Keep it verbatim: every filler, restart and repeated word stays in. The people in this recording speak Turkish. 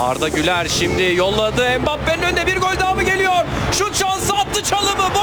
Arda Güler şimdi yolladı. Mbappe'nin önüne bir gol daha mı geliyor? Şut şansı attı, çalımı.